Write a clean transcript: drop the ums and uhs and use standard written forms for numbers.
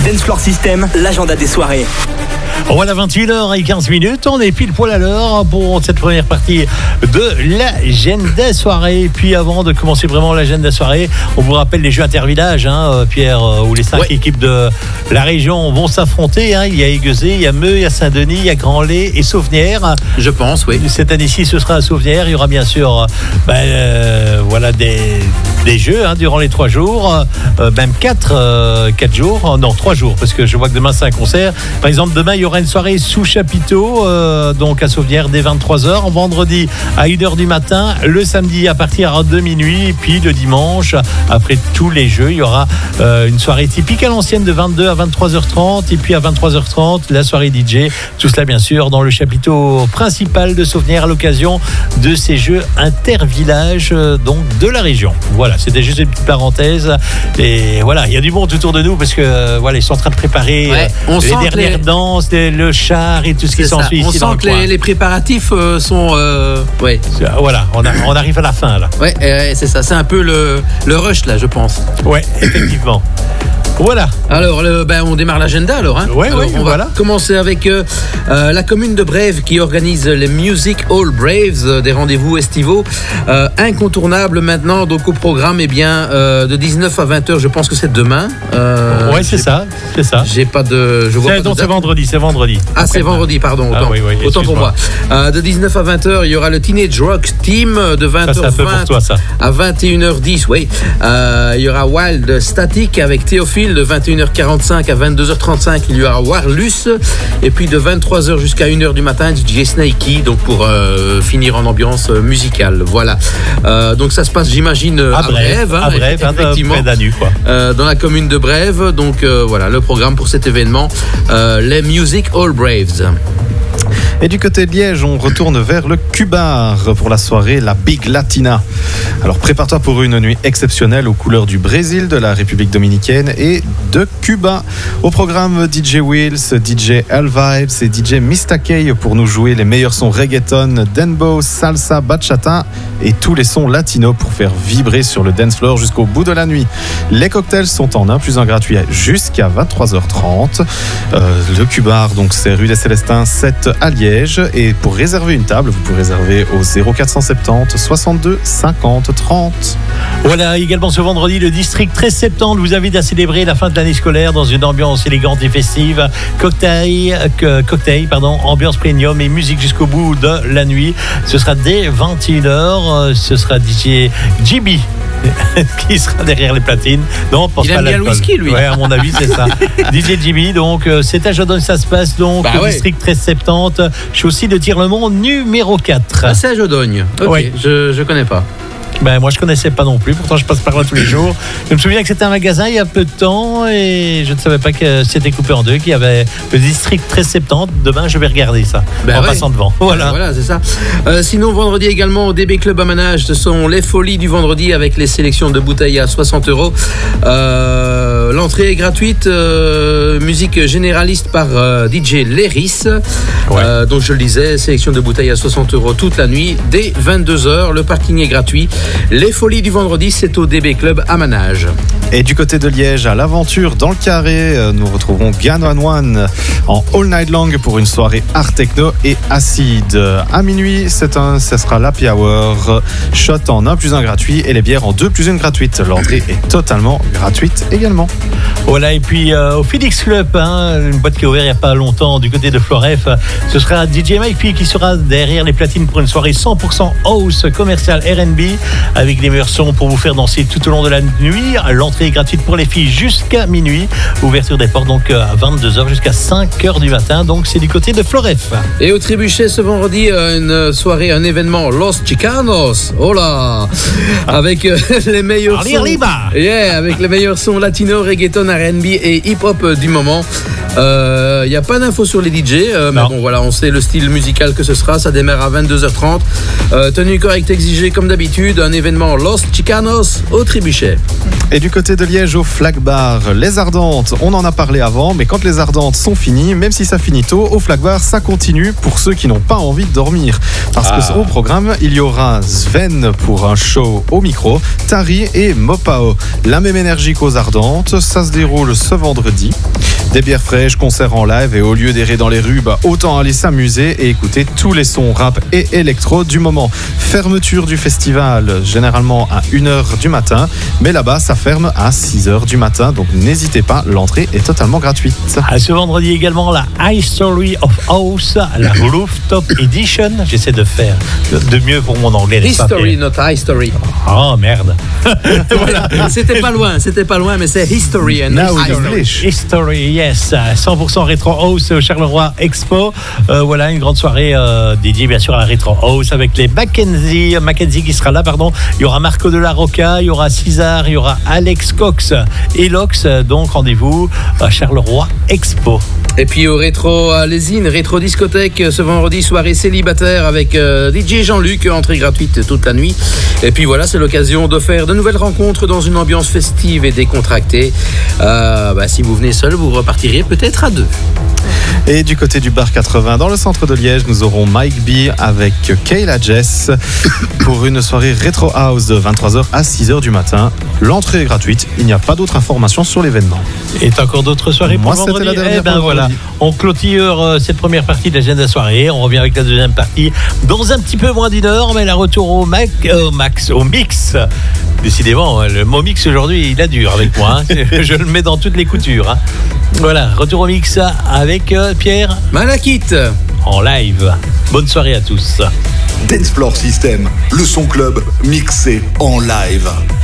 Dance Floor System, l'agenda des soirées. Voilà, 21h15, on est pile poil à l'heure pour cette première partie de l'agenda soirée. Et puis avant de commencer vraiment l'agenda soirée, on vous rappelle les jeux intervillages, Pierre, où les 5 équipes de la région vont s'affronter. Il y a Aiguezé, il y a Meux, il y a Saint-Denis, il y a Grandlay et Sauvenières. Je pense, oui. Cette année-ci, ce sera à Sauvenières. Il y aura bien sûr des jeux durant les 3 jours, même 4 jours, non 3 jours, parce que je vois que demain c'est un concert. Par exemple, demain il y aura une soirée sous chapiteau, donc à Sauvenières dès 23h, vendredi à 1h du matin, le samedi à partir de minuit, et puis le dimanche, après tous les jeux, il y aura une soirée typique à l'ancienne de 22 à 23h30, et puis à 23h30 la soirée DJ, tout cela bien sûr dans le chapiteau principal de Sauvenières à l'occasion de ces jeux intervillages donc de la région. Voilà, c'était juste une petite parenthèse, et voilà, il y a du monde autour de nous parce que voilà, ils sont en train de préparer les dernières danses, le char et tout ce qui s'ensuit ici dans le coin. On sent que les préparatifs sont voilà, on arrive à la fin là. C'est ça, c'est un peu le rush là, je pense. Effectivement. Voilà. Alors, on démarre l'agenda alors. On va commencer avec la commune de Brèves qui organise les Music Hall Braves, des rendez-vous estivaux incontournables maintenant. Donc au programme, de 19 à 20h, je pense que c'est demain. C'est ça. J'ai pas de. Je vois pas de date. C'est vendredi. Ah, c'est vendredi, pardon. Autant pour moi. De 19 à 20h, il y aura le Teenage Rock Team de 20h20 à 21h10. Il y aura Wild Static avec Théophile de 21h45 à 22h35. Il y aura Warlus, et puis de 23h jusqu'à 1h du matin DJ Snakey, donc pour finir en ambiance musicale. Voilà. Donc ça se passe, j'imagine, à Brèves, effectivement, dans la commune de Brèves. Donc voilà le programme pour cet événement, les Music Hall Braves. Et du côté de Liège, on retourne vers le Cubar pour la soirée La Big Latina. Alors prépare-toi pour une nuit exceptionnelle aux couleurs du Brésil, de la République dominicaine et de Cuba. Au programme DJ Wills, DJ L Vibes et DJ Mistakey pour nous jouer les meilleurs sons reggaeton, dembow, salsa, bachata et tous les sons latinos pour faire vibrer sur le dance floor jusqu'au bout de la nuit. Les cocktails sont en 1+1 gratuit jusqu'à 23h30. Le Cubar, donc c'est rue des Célestins 7 à Liège, et pour réserver une table, vous pouvez réserver au 0470 62 50 30. Voilà, également ce vendredi, le district 1370 vous invite à célébrer la fin de l'année scolaire dans une ambiance élégante et festive. Cocktail, ambiance premium et musique jusqu'au bout de la nuit. Ce sera dès 21h. Ce sera DJ JB qui sera derrière les platines. Non, pense il pas aime bien le whisky, lui. À mon avis, c'est ça. DJ JB, donc c'est à Jodon, ça se passe donc au district 1370. Je suis aussi de Tirlemont numéro 4. C'est à Jodogne. Je connais pas. Moi je connaissais pas non plus, pourtant je passe par là tous les jours. Je me souviens que c'était un magasin il y a peu de temps et je ne savais pas que c'était coupé en deux, qu'il y avait le district 1370. Demain je vais regarder ça en passant devant. Voilà, c'est ça. Sinon vendredi également au DB Club à Manage, ce sont les folies du vendredi avec les sélections de bouteilles à 60€. L'entrée est gratuite, musique généraliste par DJ Léris. Donc je le disais, sélection de bouteilles à 60€ toute la nuit dès 22h. Le parking est gratuit. Les folies du vendredi, c'est au DB Club à Manage. Et du côté de Liège, à l'Aventure, dans le Carré, nous retrouvons Gan One One en all night long pour une soirée art techno et acide. À minuit, ça sera l'happy hour, shot en 1+1 gratuit et les bières en 2+1 gratuite. L'entrée est totalement gratuite également. Voilà, et puis au Phoenix Club, une boîte qui est ouverte il n'y a pas longtemps du côté de Floref, ce sera DJ Mike qui sera derrière les platines pour une soirée 100% house commercial R&B avec les meilleurs sons pour vous faire danser tout au long de la nuit. L'entrée est gratuite pour les filles jusqu'à minuit. Ouverture des portes donc à 22h jusqu'à 5h du matin. Donc c'est du côté de Floref. Et au Trébuchet ce vendredi, une soirée, un événement Los Chicanos. Oh là, avec les meilleurs sons. Avec les meilleurs sons latino, reggaeton, R&B et hip-hop du moment. Il n'y a pas d'infos sur les DJ, mais bon voilà, on sait le style musical que ce sera. Ça démarre à 22h30. Tenue correcte exigée comme d'habitude. Un événement Los Chicanos au Trébuchet. Et du côté de Liège au Flag Bar, les Ardentes, on en a parlé avant, mais quand les Ardentes sont finies, même si ça finit tôt, au Flag Bar ça continue pour ceux qui n'ont pas envie de dormir. Parce que au programme, il y aura Sven pour un show au micro, Tari et Mopao. La même énergie qu'aux Ardentes, ça se déroule ce vendredi. Des bières fraîches, concerts en live et au lieu d'errer dans les rues, autant aller s'amuser et écouter tous les sons rap et électro du moment. Fermeture du festival, généralement à 1h du matin, mais là-bas ça ferme à 6h du matin, donc n'hésitez pas, l'entrée est totalement gratuite. Ce vendredi également, la History of House, la Rooftop Edition. J'essaie de faire de mieux pour mon anglais. History, not history. Oh merde. Voilà. C'était pas loin, mais c'est History and English. History, yes. 100% Retro House au Charleroi Expo. Voilà, une grande soirée dédiée bien sûr à la Retro House avec les Mackenzie qui sera là, pardon. Il y aura Marco de la Rocca, il y aura César, il y aura Alex Cox et Lox. Donc rendez-vous à Charleroi Expo. Et puis au Rétro Lésine, Rétro Discothèque, ce vendredi, soirée célibataire avec DJ Jean-Luc, entrée gratuite toute la nuit. Et puis voilà, c'est l'occasion de faire de nouvelles rencontres dans une ambiance festive et décontractée. Si vous venez seul, vous repartirez peut-être à 2. Et du côté du bar 80, dans le centre de Liège, nous aurons Mike B avec Kayla Jess pour une soirée Retro House de 23h à 6h du matin. L'entrée est gratuite, il n'y a pas d'autres informations sur l'événement. Et encore d'autres soirées pour moi, le vendredi. C'était la dernière voilà. On clôture cette première partie de l'agenda soirée. On revient avec la deuxième partie dans un petit peu moins d'une heure, mais la retour au mix. Décidément, le mot mix aujourd'hui, il a dur avec moi. Je le mets dans toutes les coutures. Voilà, retour au mix avec Pierre Malakite en live. Bonne soirée à tous. Dancefloor System, le son club mixé en live.